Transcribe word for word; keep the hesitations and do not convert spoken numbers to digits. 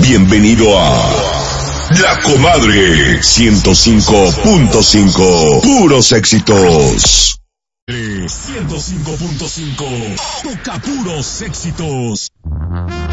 Bienvenido a La Comadre ciento cinco punto cinco. Puros éxitos. ciento cinco punto cinco. Toca puros éxitos.